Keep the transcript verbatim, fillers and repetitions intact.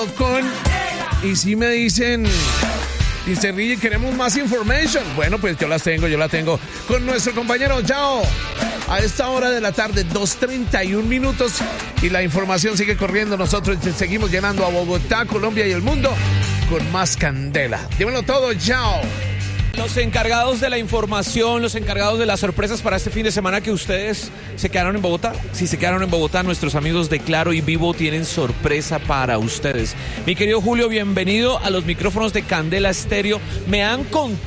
Con, y si me dicen, dice Rigi, queremos más information. Bueno, pues yo las tengo, yo la tengo con nuestro compañero Yao. A esta hora de la tarde, dos treinta y un minutos, y la información sigue corriendo. Nosotros seguimos llenando a Bogotá, Colombia y el mundo con más candela. Dímelo todo, Yao. Los encargados de la información, los encargados de las sorpresas para este fin de semana, que ustedes se quedaron en Bogotá. Si se quedaron en Bogotá, nuestros amigos de Claro y Vivo tienen sorpresa para ustedes. Mi querido Julio, bienvenido a los micrófonos de Candela Estéreo. Me han contado